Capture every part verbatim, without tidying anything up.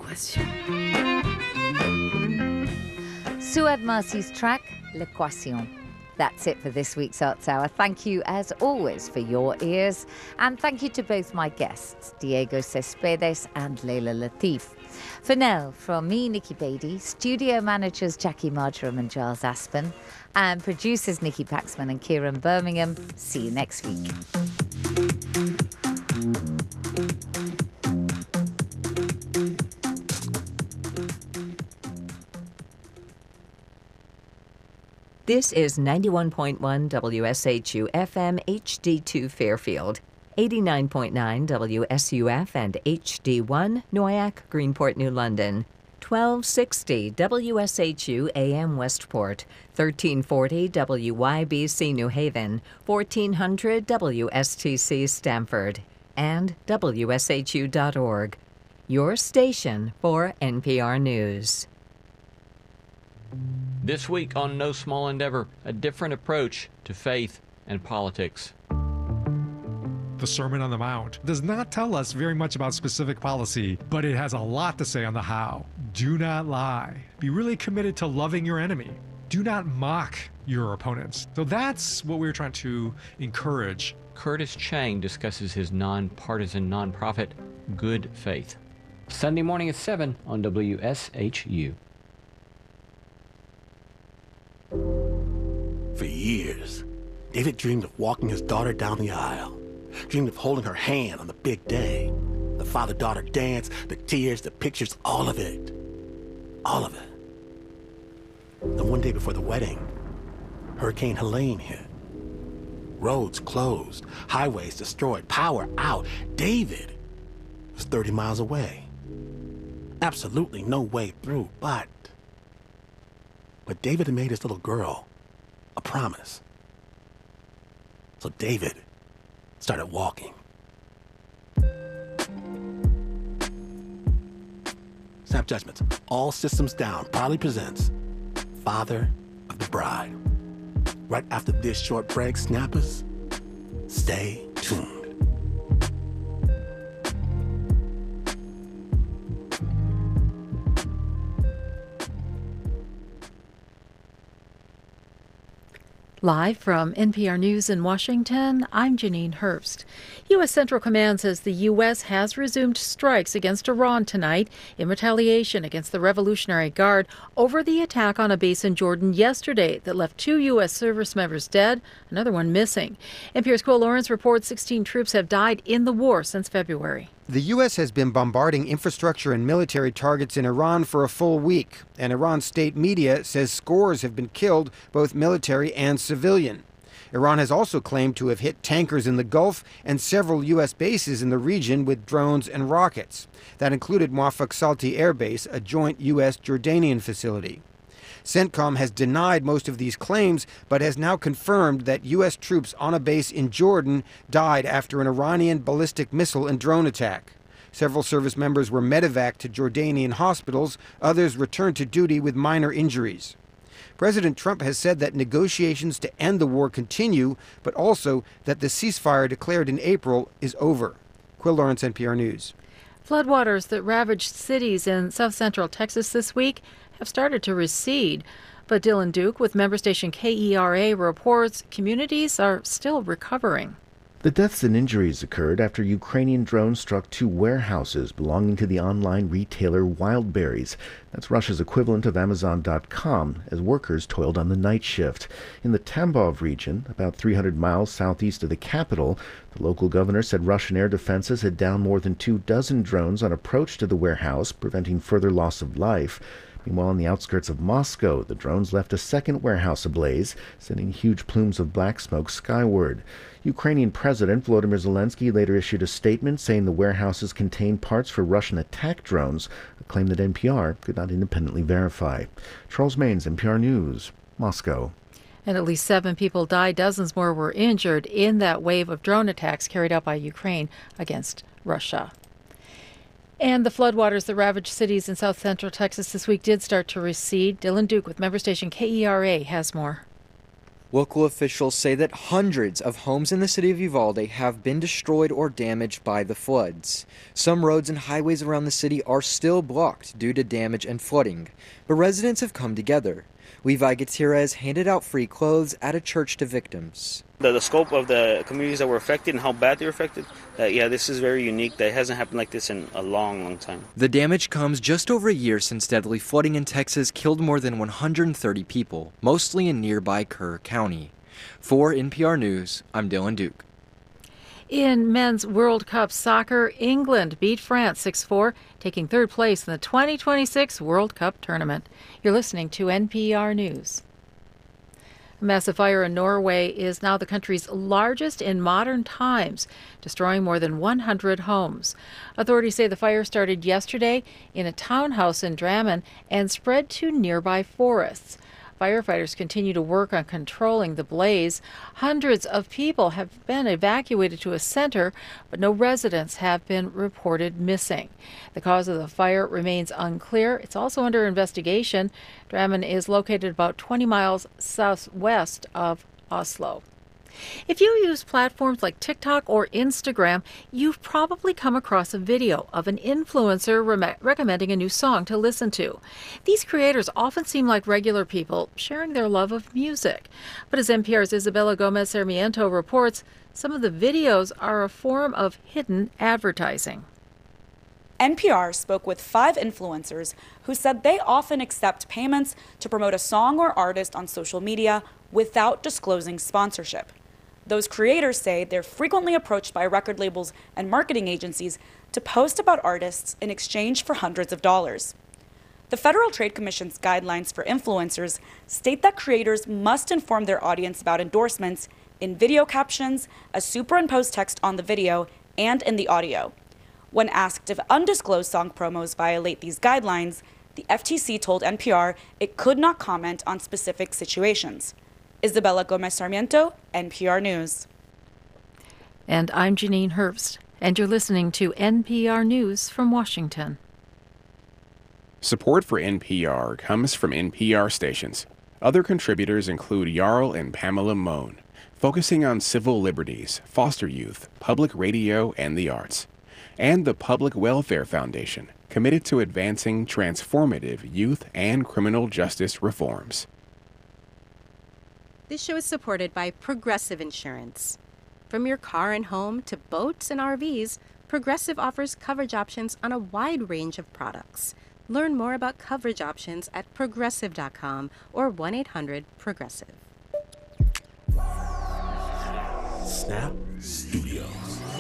l'équation. Suad Marcy's track, L'Equation. That's it for this week's Arts Hour. Thank you, as always, for your ears. And thank you to both my guests, Diego Cespedes and Leila Latif. For now, from me, Nikki Beatty, studio managers Jackie Marjoram and Giles Aspen, and producers Nikki Paxman and Kieran Birmingham. See you next week. This is ninety-one point one W S H U F M H D two Fairfield, eighty-nine point nine W S U F and H D one Noyac, Greenport, New London, twelve sixty W S H U A M Westport, thirteen forty W Y B C New Haven, fourteen hundred W S T C Stamford, and W S H U dot org. Your station for N P R News. This week on No Small Endeavor, a different approach to faith and politics. The Sermon on the Mount does not tell us very much about specific policy, but it has a lot to say on the how. Do not lie. Be really committed to loving your enemy. Do not mock your opponents. So that's what we're trying to encourage. Curtis Chang discusses his nonpartisan nonprofit, Good Faith. Sunday morning at seven on W S H U. For years, David dreamed of walking his daughter down the aisle, dreamed of holding her hand on the big day. The father-daughter dance, the tears, the pictures, all of it. All of it. Then one day before the wedding, Hurricane Helene hit. Roads closed, highways destroyed, power out. David was thirty miles away. Absolutely no way through, but... But David had made his little girl a promise. So David started walking. Snap Judgments, All Systems Down proudly presents Father of the Bride. Right after this short break, Snappers, stay tuned. Live from N P R News in Washington, I'm Janine Herbst. U S Central Command says the U S has resumed strikes against Iran tonight in retaliation against the Revolutionary Guard over the attack on a base in Jordan yesterday that left two U S service members dead, another one missing. N P R's Quill Lawrence reports sixteen troops have died in the war since February. The U S has been bombarding infrastructure and military targets in Iran for a full week, and Iran's state media says scores have been killed, both military and civilian. Iran has also claimed to have hit tankers in the Gulf and several U S bases in the region with drones and rockets. That included Muaffaq Salti Air Base, a joint U S Jordanian facility. CENTCOM has denied most of these claims, but has now confirmed that U S troops on a base in Jordan died after an Iranian ballistic missile and drone attack. Several service members were medevaced to Jordanian hospitals. Others returned to duty with minor injuries. President Trump has said that negotiations to end the war continue, but also that the ceasefire declared in April is over. Quill Lawrence, N P R News. Floodwaters that ravaged cities in south-central Texas this week have started to recede. But Dylan Duke with member station K E R A reports communities are still recovering. The deaths and injuries occurred after Ukrainian drones struck two warehouses belonging to the online retailer Wildberries. That's Russia's equivalent of Amazon dot com, as workers toiled on the night shift. In the Tambov region, about three hundred miles southeast of the capital, the local governor said Russian air defenses had downed more than two dozen drones on approach to the warehouse, preventing further loss of life. Meanwhile, on the outskirts of Moscow, the drones left a second warehouse ablaze, sending huge plumes of black smoke skyward. Ukrainian President Volodymyr Zelensky later issued a statement saying the warehouses contained parts for Russian attack drones, a claim that N P R could not independently verify. Charles Maines, N P R News, Moscow. And at least seven people died, dozens more were injured in that wave of drone attacks carried out by Ukraine against Russia. And the floodwaters that ravaged cities in south-central Texas this week did start to recede. Dylan Duke with member station K E R A has more. Local officials say that hundreds of homes in the city of Uvalde have been destroyed or damaged by the floods. Some roads and highways around the city are still blocked due to damage and flooding, but residents have come together. Levi Gutierrez handed out free clothes at a church to victims. The, the scope of the communities that were affected and how bad they were affected, uh, yeah, this is very unique. That hasn't happened like this in a long, long time. The damage comes just over a year since deadly flooding in Texas killed more than one hundred thirty people, mostly in nearby Kerr County. For N P R News, I'm Dylan Duke. In men's World Cup soccer, England beat France six four, taking third place in the twenty twenty-six World Cup tournament. You're listening to N P R News. A massive fire in Norway is now the country's largest in modern times, destroying more than one hundred homes. Authorities say the fire started yesterday in a townhouse in Drammen and spread to nearby forests. Firefighters continue to work on controlling the blaze. Hundreds of people have been evacuated to a center, but no residents have been reported missing. The cause of the fire remains unclear. It's also under investigation. Drammen is located about twenty miles southwest of Oslo. If you use platforms like TikTok or Instagram, you've probably come across a video of an influencer re- recommending a new song to listen to. These creators often seem like regular people sharing their love of music. But as N P R's Isabella Gomez Sarmiento reports, some of the videos are a form of hidden advertising. N P R spoke with five influencers who said they often accept payments to promote a song or artist on social media without disclosing sponsorship. Those creators say they're frequently approached by record labels and marketing agencies to post about artists in exchange for hundreds of dollars. The Federal Trade Commission's guidelines for influencers state that creators must inform their audience about endorsements in video captions, a superimposed text on the video, and in the audio. When asked if undisclosed song promos violate these guidelines, the F T C told N P R it could not comment on specific situations. Isabella Gomez Sarmiento, N P R News. And I'm Janine Herbst, and you're listening to N P R News from Washington. Support for N P R comes from N P R stations. Other contributors include Jarl and Pamela Mohn, focusing on civil liberties, foster youth, public radio, and the arts. And the Public Welfare Foundation, committed to advancing transformative youth and criminal justice reforms. This show is supported by Progressive Insurance. From your car and home to boats and R Vs, Progressive offers coverage options on a wide range of products. Learn more about coverage options at progressive dot com or one eight hundred progressive. Snap Studios.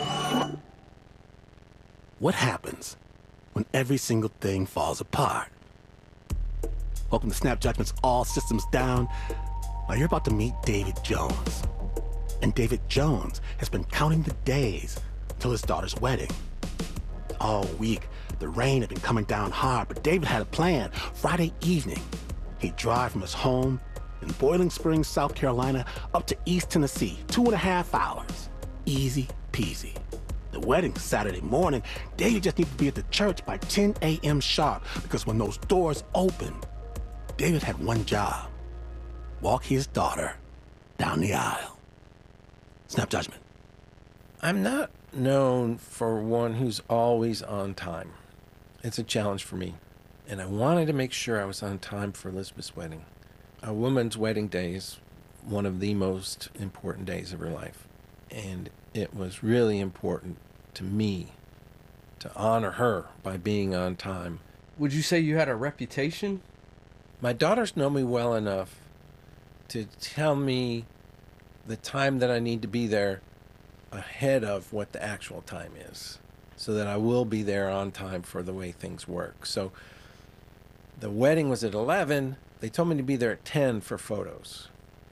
What happens when every single thing falls apart? Welcome to Snap Judgment's All Systems Down. Now you're about to meet David Jones. And David Jones has been counting the days till his daughter's wedding. All week, the rain had been coming down hard, but David had a plan. Friday evening, he'd drive from his home in Boiling Springs, South Carolina, up to East Tennessee, two and a half hours. Easy peasy. The wedding's Saturday morning. David just needed to be at the church by ten a.m. sharp, because when those doors opened, David had one job. Walk his daughter down the aisle. Snap Judgment. I'm not known for one who's always on time. It's a challenge for me, and I wanted to make sure I was on time for Elizabeth's wedding. A woman's wedding day is one of the most important days of her life, and it was really important to me to honor her by being on time. Would you say you had a reputation? My daughters know me well enough to tell me the time that I need to be there ahead of what the actual time is, so that I will be there on time for the way things work. So the wedding was at eleven. They told me to be there at ten for photos.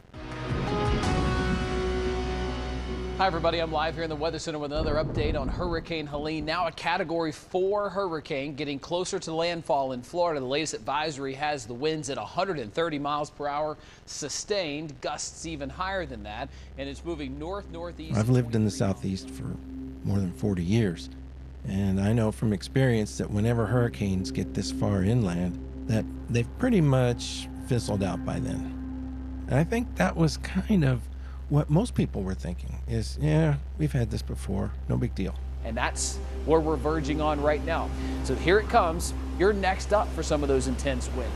Hi, everybody. I'm live here in the Weather Center with another update on Hurricane Helene. Now a Category four hurricane getting closer to landfall in Florida. The latest advisory has the winds at one hundred thirty miles per hour, sustained, gusts even higher than that, and it's moving north-northeast. I've lived in the Southeast for more than forty years, and I know from experience that whenever hurricanes get this far inland, that they've pretty much fizzled out by then. And I think that was kind of what most people were thinking is, yeah, we've had this before, no big deal. And that's where we're verging on right now. So here it comes. You're next up for some of those intense winds.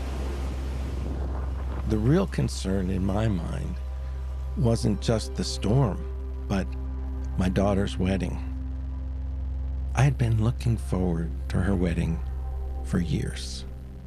The real concern in my mind wasn't just the storm, but my daughter's wedding. I had been looking forward to her wedding for years.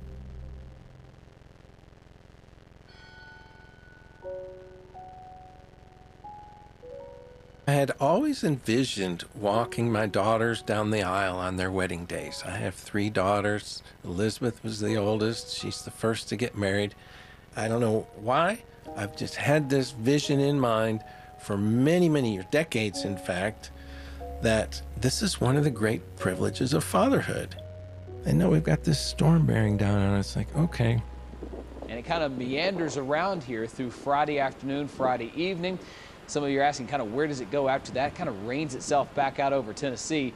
I had always envisioned walking my daughters down the aisle on their wedding days. I have three daughters. Elizabeth was the oldest. She's the first to get married. I don't know why. I've just had this vision in mind for many, many years, decades in fact, that this is one of the great privileges of fatherhood. And now we've got this storm bearing down on us. Like, okay. And it kind of meanders around here through Friday afternoon, Friday evening. Some of you are asking kind of where does it go after that? It kind of rains itself back out over Tennessee.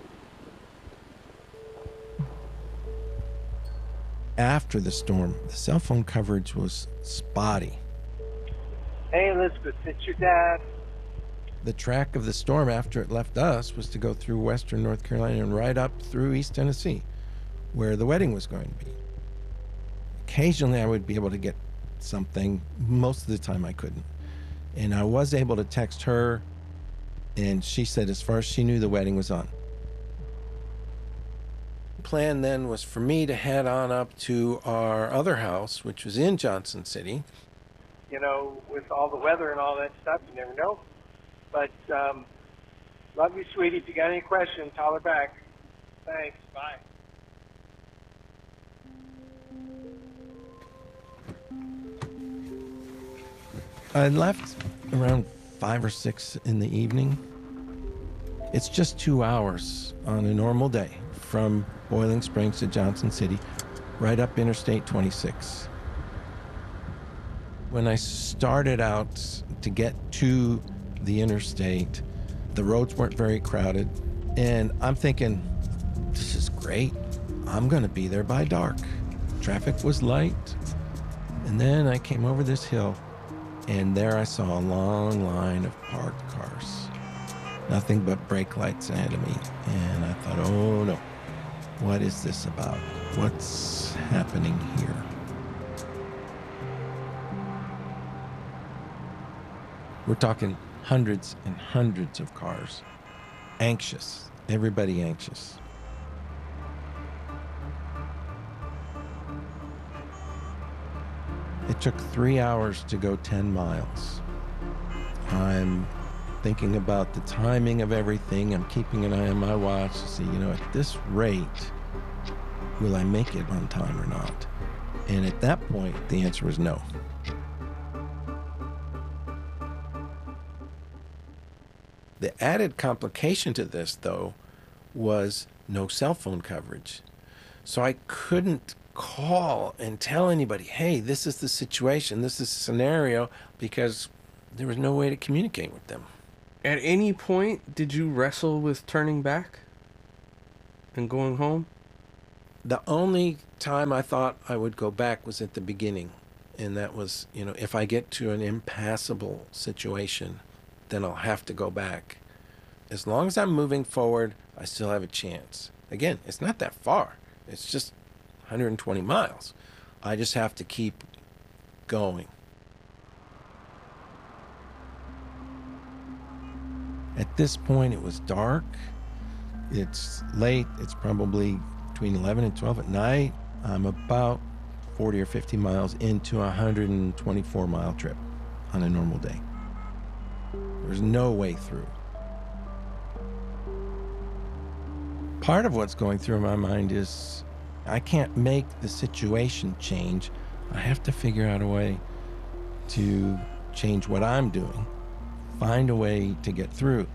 After the storm, the cell phone coverage was spotty. Hey, Elizabeth, it's your dad. The track of the storm after it left us was to go through western North Carolina and right up through East Tennessee, where the wedding was going to be. Occasionally I would be able to get something. Most of the time I couldn't. And I was able to text her, and she said as far as she knew, the wedding was on. The plan then was for me to head on up to our other house, which was in Johnson City. You know, with all the weather and all that stuff, you never know. But um, love you, sweetie. If you got any questions, holler back. Thanks. Bye. I left around five or six in the evening. It's just two hours on a normal day from Boiling Springs to Johnson City, right up Interstate twenty-six. When I started out to get to the interstate, the roads weren't very crowded, and I'm thinking, this is great. I'm gonna be there by dark. Traffic was light, and then I came over this hill, and there I saw a long line of parked cars. Nothing but brake lights ahead of me. And I thought, oh no, what is this about? What's happening here? We're talking hundreds and hundreds of cars. Anxious, everybody anxious. It took three hours to go ten miles. I'm thinking about the timing of everything. I'm keeping an eye on my watch to see, you know, at this rate, will I make it on time or not? And at that point, the answer was no. The added complication to this, though, was no cell phone coverage. So I couldn't call and tell anybody, hey, this is the situation, this is the scenario, because there was no way to communicate with them. At any point, did you wrestle with turning back and going home? The only time I thought I would go back was at the beginning. And that was, you know, if I get to an impassable situation, then I'll have to go back. As long as I'm moving forward, I still have a chance. Again, it's not that far. It's just one hundred twenty miles. I just have to keep going. At this point, it was dark. It's late. It's probably between eleven and twelve at night. I'm about forty or fifty miles into a one hundred twenty-four mile trip on a normal day. There's no way through. Part of what's going through my mind is I can't make the situation change. I have to figure out a way to change what I'm doing, find a way to get through.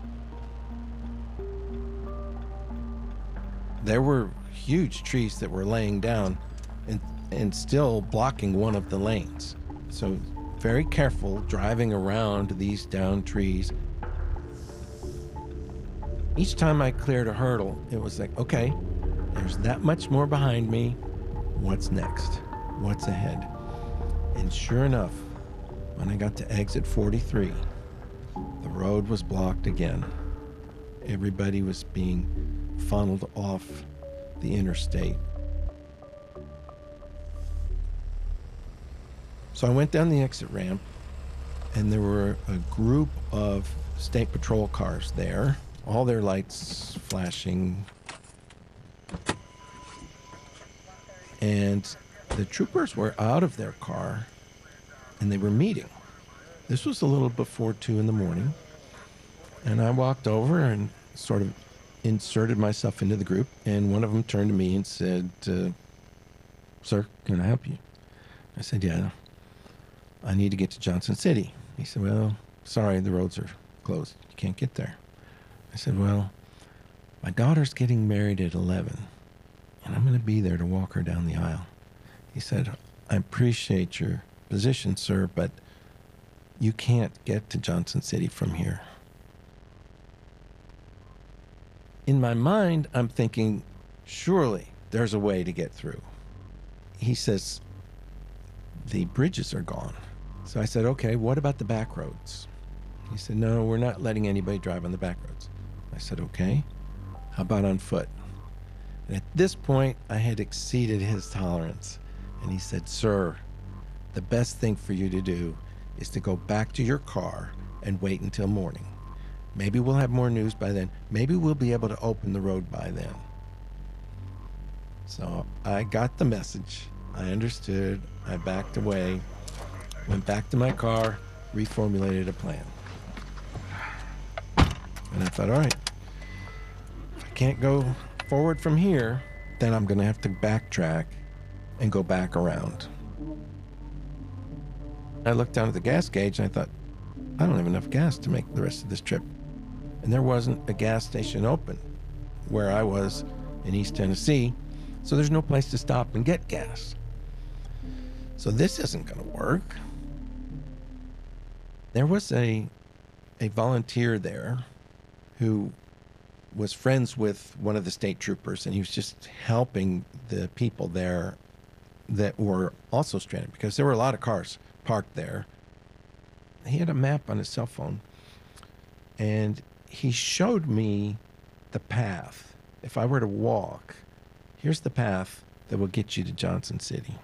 There were huge trees that were laying down and, and still blocking one of the lanes. So very careful driving around these down trees. Each time I cleared a hurdle, it was like, okay, there's that much more behind me. What's next? What's ahead? And sure enough, When I got to exit forty-three, the road was blocked again. Everybody was being funneled off the interstate. So I went down the exit ramp, and there were a group of state patrol cars there, all their lights flashing. And the troopers were out of their car, and they were meeting. This was a little before two in the morning, and I walked over and sort of inserted myself into the group, and one of them turned to me and said, uh, "Sir, can I help you?" I said, "Yeah, I need to get to Johnson City." He said, "Well, sorry, the roads are closed. You can't get there." I said, "Well, my daughter's getting married at eleven, and I'm going to be there to walk her down the aisle." He said, "I appreciate your position, sir, but you can't get to Johnson City from here." In my mind, I'm thinking, surely there's a way to get through. He says, "The bridges are gone." So I said, "Okay, what about the back roads?" He said, "No, we're not letting anybody drive on the back roads." I said, "Okay, how about on foot?" And at this point, I had exceeded his tolerance. And he said, "Sir, the best thing for you to do is to go back to your car and wait until morning. Maybe we'll have more news by then. Maybe we'll be able to open the road by then." So I got the message. I understood. I backed away, went back to my car, reformulated a plan. And I thought, all right, if I can't go forward from here, then I'm going to have to backtrack and go back around. I looked down at the gas gauge and I thought, I don't have enough gas to make the rest of this trip. And there wasn't a gas station open where I was in East Tennessee, so there's no place to stop and get gas. So this isn't going to work. There was a a volunteer there who was friends with one of the state troopers, and he was just helping the people there that were also stranded, because there were a lot of cars parked there. He had a map on his cell phone, and he showed me the path. If I were to walk, here's the path that will get you to Johnson City.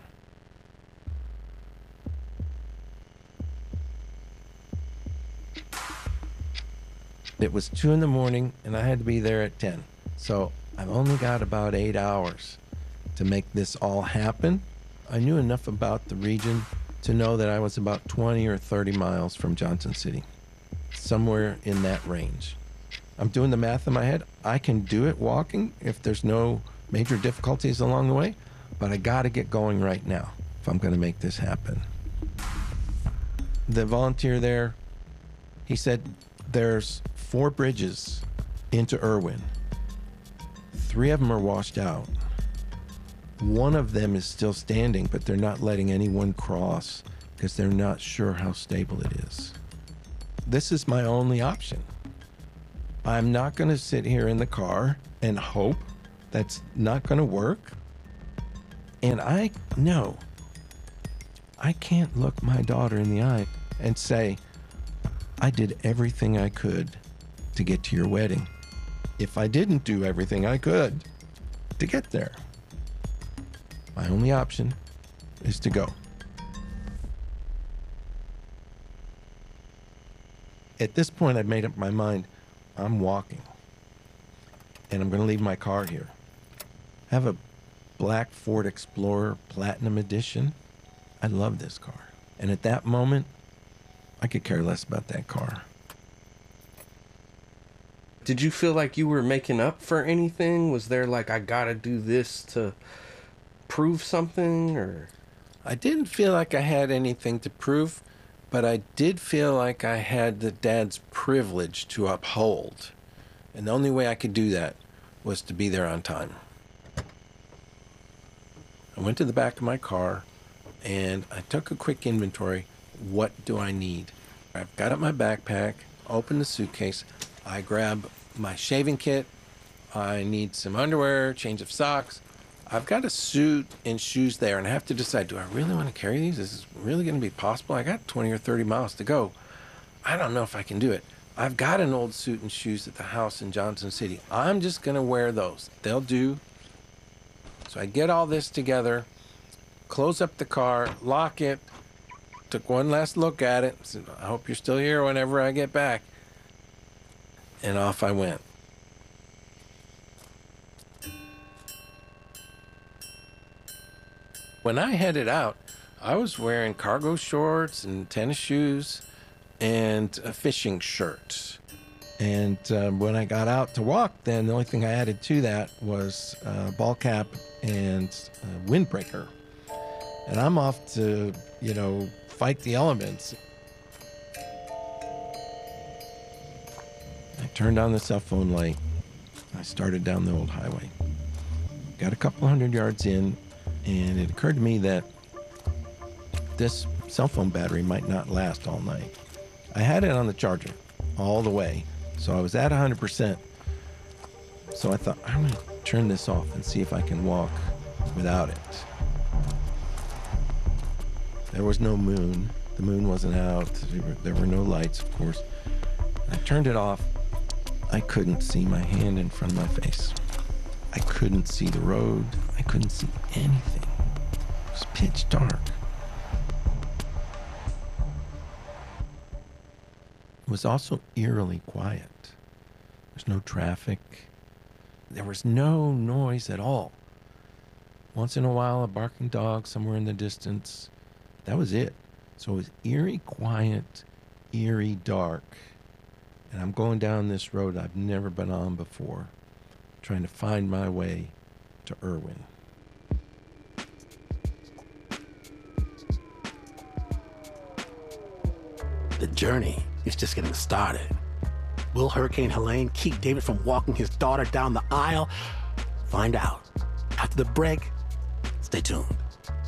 It was two in the morning, and I had to be there at ten. So I've only got about eight hours to make this all happen. I knew enough about the region to know that I was about twenty or thirty miles from Johnson City, somewhere in that range. I'm doing the math in my head. I can do it walking if there's no major difficulties along the way, but I got to get going right now if I'm going to make this happen. The volunteer there, he said there's four bridges into Irwin. Three of them are washed out. One of them is still standing, but they're not letting anyone cross because they're not sure how stable it is. This is my only option. I'm not going to sit here in the car and hope. That's not going to work. And I know I can't look my daughter in the eye and say, I did everything I could to get to your wedding, if I didn't do everything I could to get there. My only option is to go. At this point, I'd made up my mind. I'm walking. And I'm going to leave my car here. I have a black Ford Explorer Platinum Edition. I love this car. And at that moment, I could care less about that car. Did you feel like you were making up for anything? Was there like, I gotta do this to prove something, or? I didn't feel like I had anything to prove, but I did feel like I had the dad's privilege to uphold. And the only way I could do that was to be there on time. I went to the back of my car and I took a quick inventory. What do I need? I've got up my backpack, opened the suitcase. I grab my shaving kit. I need some underwear, change of socks. I've got a suit and shoes there, and I have to decide, do I really want to carry these? Is this really going to be possible? I got twenty or thirty miles to go. I don't know if I can do it. I've got an old suit and shoes at the house in Johnson City. I'm just going to wear those. They'll do. So I get all this together, close up the car, lock it, took one last look at it, said, I hope you're still here whenever I get back. And off I went. When I headed out, I was wearing cargo shorts and tennis shoes and a fishing shirt. And um, when I got out to walk, then the only thing I added to that was a ball cap and a windbreaker. And I'm off to, you know, fight the elements. I turned on the cell phone light. I started down the old highway. Got a couple hundred yards in, and it occurred to me that this cell phone battery might not last all night. I had it on the charger all the way, so I was at one hundred percent. So I thought, I'm going to turn this off and see if I can walk without it. There was no moon. The moon wasn't out. There were no lights, of course. I turned it off. I couldn't see my hand in front of my face. I couldn't see the road. I couldn't see anything. It was pitch dark. It was also eerily quiet. There's no traffic. There was no noise at all. Once in a while, a barking dog somewhere in the distance. That was it. So it was eerie, quiet, eerie, dark. And I'm going down this road I've never been on before, trying to find my way to Irwin. The journey is just getting started. Will Hurricane Helene keep David from walking his daughter down the aisle? Find out after the break. Stay tuned.